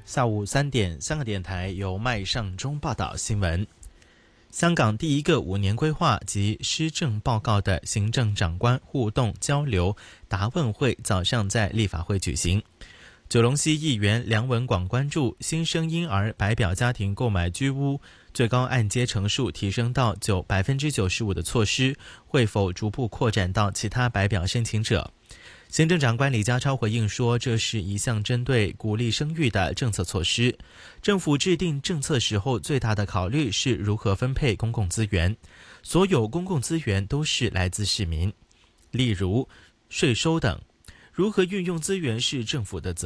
下午3点，香港电台由麦尚中报道新闻。香港第一个5年规划及施政报告的行政长官互动交流答问会早上在立法会举行。九龙西议员梁文广关注新生婴儿白表家庭购买居屋最高按揭成数提升到95%的措施会否逐步扩展到其他白表申请者。行政长官李家超回应说，这是一项针对鼓励生育的政策措施。政府制定政策时候最大的考虑是如何分配公共资源，所有公共资源都是来自市民，例如税收等，如何运用资源是政府的责任。